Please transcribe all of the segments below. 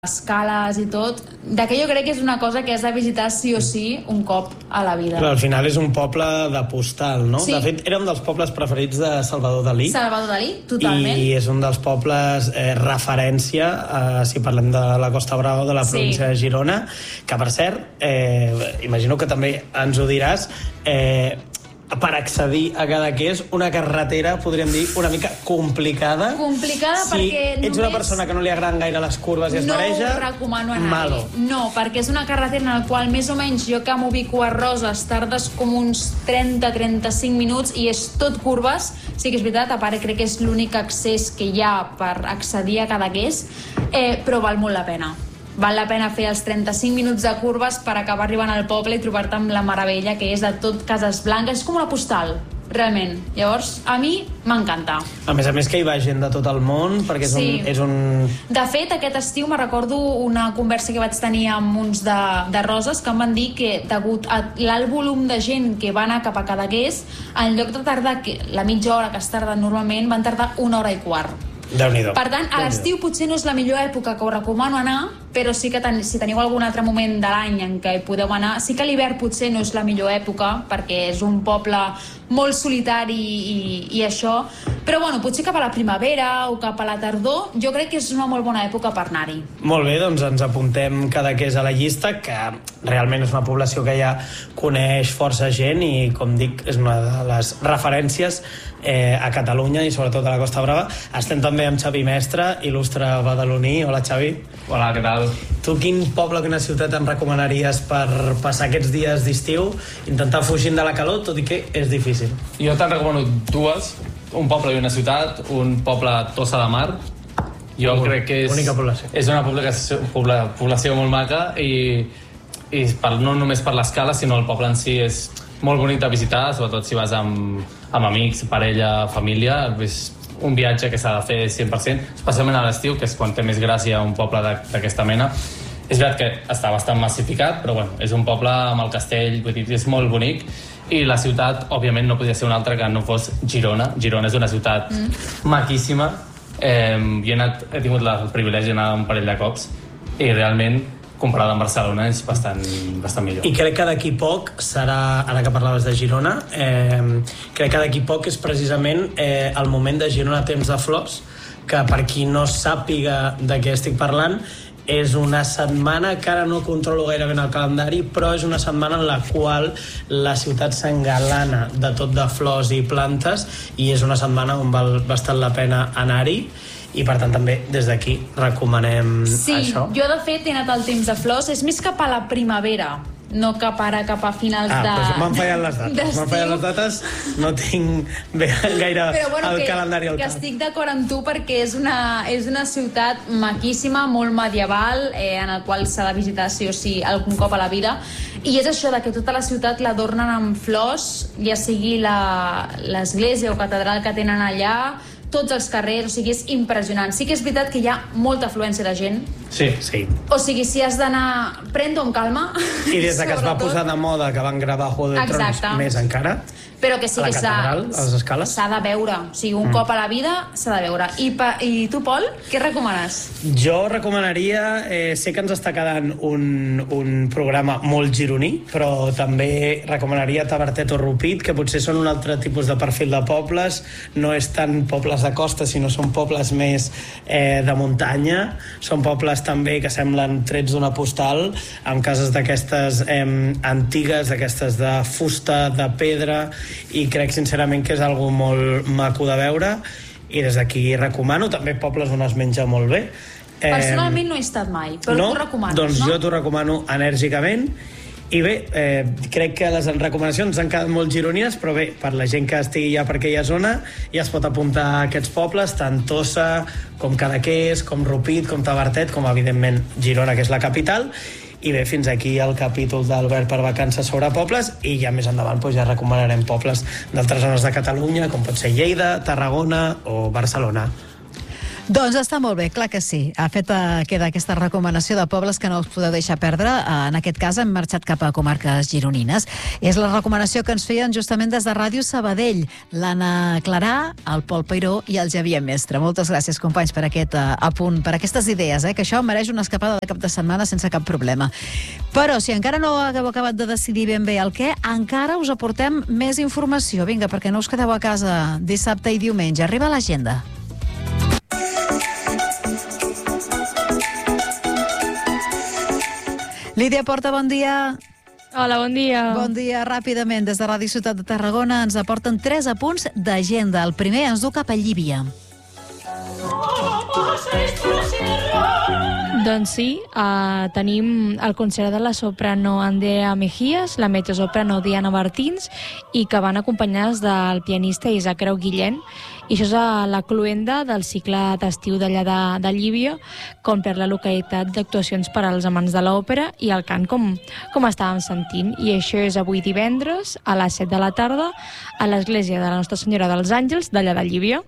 escales i tot, que jo crec que és una cosa que has de visitar sí o sí un cop a la vida. Però al final és un poble de postal, no? Sí. De fet, era un dels pobles preferits de Salvador Dalí. Salvador Dalí, totalment. I és un dels pobles referència, si parlem de la Costa Brava o de la província de Girona, que per cert, imagino que també ens ho diràs, per accedir a Cadaqués, una carretera, podríem dir, una mica complicada. Complicada si perquè ets una persona que no li agraden gaire les curves i es mareja, no ho recomano anar-hi. No, perquè és una carretera en la qual més o menys jo que m'ubico a Roses tardes com uns 30-35 minuts i és tot curves. Sí que és veritat, a part crec que és l'únic accés que hi ha per accedir a Cadaqués, però val molt la pena. Val la pena fer els 35 minuts de curves per acabar arribant al poble i trobar-te amb la meravella que és de tot Cases Blanques. És com una postal, realment. Llavors, a mi m'encanta. A més que hi va gent de tot el món, perquè és un... De fet, aquest estiu me recordo una conversa que vaig tenir amb uns de Roses que em van dir que, degut a l'alt volum de gent que va anar cap a Cadaqués, en lloc de tardar la mitja hora que es tarda normalment, van tardar 1 hora i quart. Déu-n'hi-do. Per tant, a l'estiu potser no és la millor època que ho recomano anar, però sí que si teniu algun altre moment de l'any en què hi podeu anar, sí que l'hivern potser no és la millor època, perquè és un poble molt solitari i això, però bueno, potser cap a la primavera o cap a la tardor, jo crec que és una molt bona època per anar-hi. Molt bé, doncs ens apuntem Cadaqués a la llista, que realment és una població que ja coneix força gent i, com dic, és una de les referències a Catalunya i sobretot a la Costa Brava. Estem també amb Xavi Mestre, il·lustre badaloní. Hola, Xavi. Hola, què tal? Tu quin poble, quina ciutat em recomanaries per passar aquests dies d'estiu, intentar fugir de la calor, tot i que és difícil? Jo te'n recomano dues, un poble i una ciutat, un poble Tossa de Mar. Jo crec que és una població molt maca i no només per l'escala, sinó el poble en si és molt bonic de visitar, sobretot si vas amb amics, parella, família. És un viatge que s'ha de fer 100%, especialment a l'estiu, que és quan té més gràcia un poble d'aquesta mena. És veritat que està bastant massificat, però bueno, és un poble amb el castell, vull dir, és molt bonic. I la ciutat, òbviament, no podia ser una altra que no fos Girona. Girona és una ciutat maquíssima. He tingut el privilegi d'anar un parell de cops i realment, comparada amb Barcelona, és bastant millor. I crec que d'aquí poc serà, ara que parlaves de Girona, crec que d'aquí poc és precisament el moment de Girona Temps de Flors, que per qui no sàpiga de què estic parlant, és una setmana que ara no controlo gaire ben el calendari, però és una setmana en la qual la ciutat s'engalana de tot de flors i plantes i és una setmana on val bastant la pena anar-hi. I per tant també des d'aquí recomanem això. Sí, jo de fet he anat al Temps de Flors, és més cap a la primavera, no cap a finals de... Doncs m'han fallat les dates, no tinc gaire el calendari al cap. Que estic d'acord amb tu perquè és una ciutat maquíssima, molt medieval, en el qual s'ha de visitar sí o sí algun cop a la vida, i és això de que tota la ciutat l'adornen amb flors, ja sigui l'església o catedral que tenen allà, tots els carrers, o sigui, és impressionant. Sí que és veritat que hi ha molta afluència de gent. Sí. O sigui, si has d'anar... Pren-t'ho amb calma. I des que es va posar de moda que van gravar Juego de Tronos, més encara. Però que sí a la que catedral, a les escales. S'ha de veure. O sigui, un cop a la vida s'ha de veure. I tu, Pol, què recomanes? Jo recomanaria... sé que ens està quedant un programa molt gironí, però també recomanaria Tavertet o Rupit, que potser són un altre tipus de perfil de pobles. No és tant pobles de costa, sinó són pobles més de muntanya. Són pobles també que semblen trets d'una postal, amb cases d'aquestes antigues, d'aquestes de fusta, de pedra, i crec sincerament que és algo molt maco de veure i des d'aquí recomano. També pobles on es menja molt bé. Personalment no he estat mai, però tu recomanes, doncs no? Jo t'ho recomano enèrgicament. I bé, crec que les recomanacions han quedat molt gironines, però bé, per la gent que estigui ja per aquella zona ja es pot apuntar a aquests pobles, tant Tossa com Cadaqués, com Rupit, com Tavertet, com evidentment Girona, que és la capital. I bé, fins aquí el capítol d'Albert per vacances sobre pobles, i ja més endavant ja recomanarem pobles d'altres zones de Catalunya, com pot ser Lleida, Tarragona o Barcelona. Doncs està molt bé, clar que sí. Ha fet queda aquesta recomanació de pobles que no us podeu deixar perdre. En aquest cas hem marxat cap a comarques gironines. És la recomanació que ens feien justament des de Ràdio Sabadell, l'Anna Clarà, el Pol Peiró i el Xavier Mestre. Moltes gràcies, companys, per aquest apunt, per aquestes idees, que això mereix una escapada de cap de setmana sense cap problema. Però si encara no hagueu acabat de decidir ben bé el què, encara us aportem més informació. Vinga, perquè no us quedeu a casa dissabte i diumenge. Arriba l'agenda. Lídia Porta, bon dia. Hola, bon dia. Bon dia. Ràpidament, des de Ràdio Ciutat de Tarragona ens aporten 3 apunts d'agenda. El primer ens du cap a Llívia. Doncs sí, tenim el concert de la soprano Andrea Mejías, la mezzosoprano Diana Martins, i que van acompanyades del pianista Isaac Grau Guillén. I això és a la cloenda del cicle d'estiu d'allà de Llívia, que omple la localitat d'actuacions per als amants de l'òpera i el cant, com estàvem sentint. I això és avui divendres, a les 7 de la tarda, a l'església de la Nostra Senyora dels Àngels, d'allà de Llívia.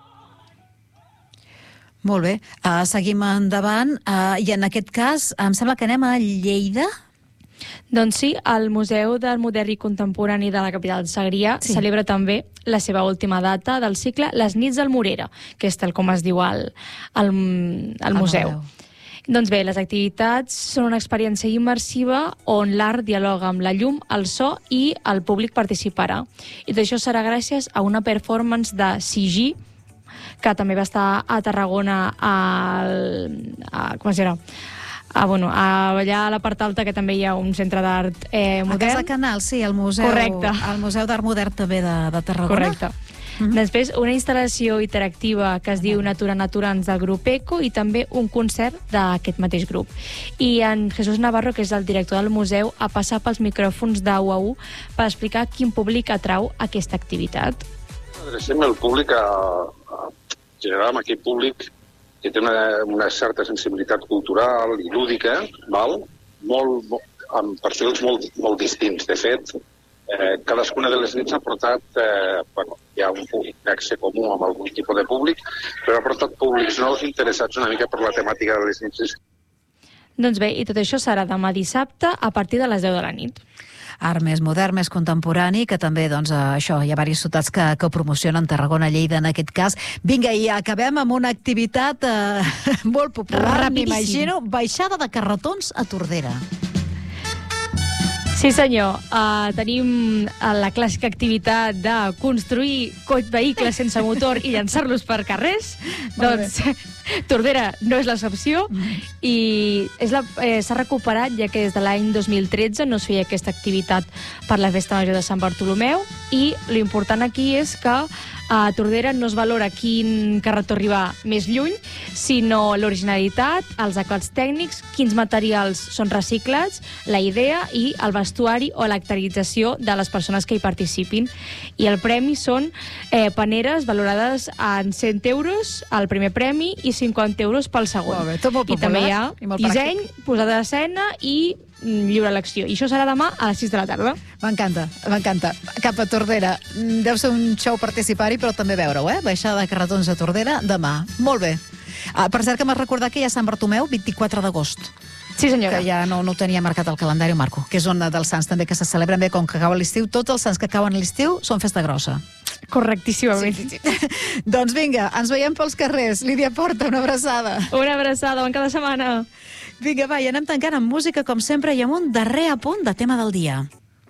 Molt bé, seguim endavant, i en aquest cas em sembla que anem a Lleida. Doncs sí, el Museu del Modern i Contemporani de la capital Segrià celebra també la seva última data del cicle Les nits del Morera, que és tal com es diu al museu. Doncs bé, les activitats són una experiència immersiva on l'art dialoga amb la llum, el so i el públic participarà. I tot això serà gràcies a una performance de CG, que també va estar a Tarragona allà a la part alta, que també hi ha un centre d'art modern. A Casa Canal, sí, el Museu d'Art Modern també de Tarragona. Correcte. Després, una instal·lació interactiva que es diu Natura Naturans del grup ECO i també un concert d'aquest mateix grup. I en Jesús Navarro, que és el director del museu, ha passat pels micròfons d'U per explicar quin públic atrau aquesta activitat. Adrecem el públic general amb aquell públic que té una certa sensibilitat cultural i lúdica, amb perfils molt distints. De fet, cadascuna de les nits ha portat, hi ha un públic d'axe comú amb algun tipus de públic, però ha portat públics nous interessats una mica per la temàtica de les nits. Doncs bé, i tot això serà demà dissabte a partir de les 10 de la nit. Art més modern, més contemporani, que també, doncs, això, hi ha diverses ciutats que ho promocionen, Tarragona, Lleida, en aquest cas. Vinga, i acabem amb una activitat molt popular, m'imagino, baixada de carretons a Tordera. Sí, senyor. Tenim la clàssica activitat de construir vehicles sense motor i llançar-los per carrers. Doncs Tordera no és l'excepció i s'ha recuperat, ja que des de l'any 2013 no es feia aquesta activitat per la Festa Major de Sant Bartolomeu, i l'important aquí és que a Tordera no es valora quin carretó arriba més lluny, sinó l'originalitat, els acabats tècnics, quins materials són reciclats, la idea i el vestuari o l'actualització de les persones que hi participin. I el premi són paneres valorades en 100 euros al primer premi i 50 euros pel segon. Molt bé, tot molt popular. I també hi ha disseny, posada d'escena i lliure elecció. I això serà demà a les 6 de la tarda. M'encanta, m'encanta. Cap a Tordera. Deu ser un show participar-hi, però també veure-ho, Baixada de carretons a Tordera demà. Molt bé. Per cert, que m'has recordat que hi ha Sant Bartomeu, 24 d'agost. Sí, senyora. Que ja no ho tenia marcat al calendari, Marco, que és un dels sants també que se celebren bé, com que acaba l'estiu. Tots els sants que acaben a l'estiu són festa grossa. Correctíssimament. Sí. Doncs vinga, ens veiem pels carrers. Lídia Porta, una abraçada. Una abraçada, bon cada setmana. Vinga, va, i anem tancant amb música, com sempre, i amb un darrer apunt de tema del dia.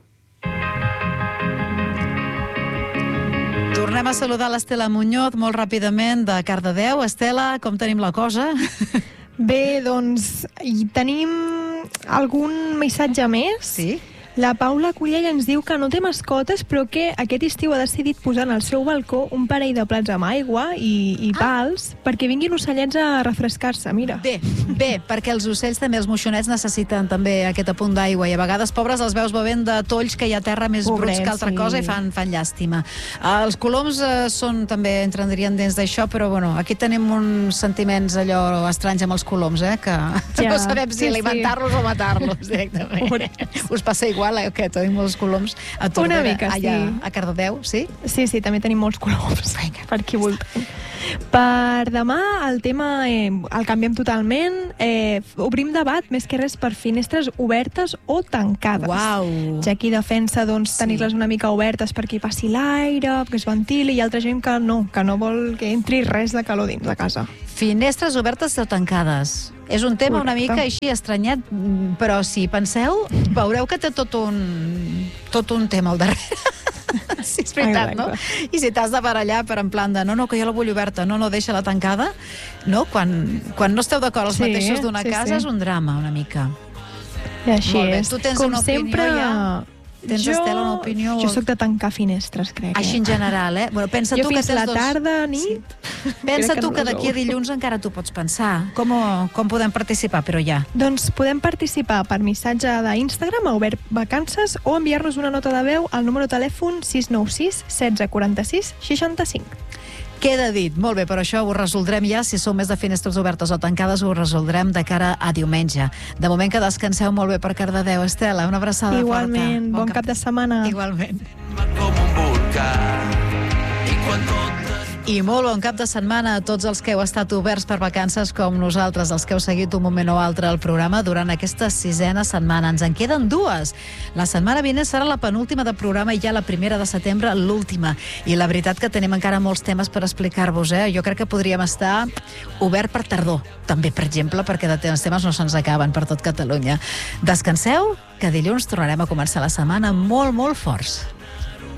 Tornem a saludar l'Estela Muñoz molt ràpidament, de Cardedeu. Estela, com tenim la cosa? Bé, doncs, hi tenim algun missatge més? Sí. La Paula Cullell ens diu que no té mascotes, però que aquest estiu ha decidit posar en el seu balcó un parell de plats amb aigua i pals perquè vinguin ocellets a refrescar-se, mira. Bé, perquè els ocells també, els moixonets, necessiten també aquest apunt d'aigua i a vegades, pobres, els veus bevent de tolls que hi ha a terra més bruts que altra cosa i fan llàstima. Els coloms també entrarien dins d'això, però bueno, aquí tenim uns sentiments allò estranys amb els coloms, que no sabem si alimentar-los o matar-los directament. Us passa igual, que tenim molts coloms a Tordera, una mica, allà a Cardedeu, sí? Sí, també tenim molts coloms. Vinga. Per aquí voltant. Per demà el tema el canviem totalment. Obrim debat més que res per finestres obertes o tancades. Uau! Ja qui defensa tenir-les una mica obertes perquè hi passi l'aire, que es ventili, i altra gent que no vol que entri res de calor dins de casa. Finestres obertes o tancades. És un tema una mica així estranyat, però si penseu, veureu que té tot un tema al darrere. Sí, és veritat, no? I si t'has de barallar per en plan de no, que jo la vull oberta, no, deixa-la tancada, no? Quan no esteu d'acord els mateixos d'una casa és un drama, una mica. I així és. Tu tens una opinió ja? Tens, Estela, una opinió? Jo soc de tancar finestres, crec. Així en general, eh? Bueno, pensa jo tu fins que la tarda, nit... Sí. Pensa tu que d'aquí a dilluns encara t'ho pots pensar. Com podem participar, però ja? Doncs podem participar per missatge d'Instagram a Obert Vacances o enviar-nos una nota de veu al número de telèfon 696 16 46 65. Queda dit. Molt bé, però això ho resoldrem ja. Si sou més de finestres obertes o tancades, ho resoldrem de cara a diumenge. De moment que descanseu molt bé per Cardedeu. Estela, una abraçada Igualment, forta. bon cap de setmana. Igualment. I molt bon cap de setmana a tots els que heu estat oberts per vacances com nosaltres, els que heu seguit un moment o altre el programa durant aquesta 6a setmana. Ens en queden 2. La setmana vinent serà la penúltima de programa i ja la 1 de setembre l'última. I la veritat que tenim encara molts temes per explicar-vos. Jo crec que podríem estar obert per tardor, també, per exemple, perquè els temes no se'ns acaben per tot Catalunya. Descanseu, que dilluns tornarem a començar la setmana molt, molt forts.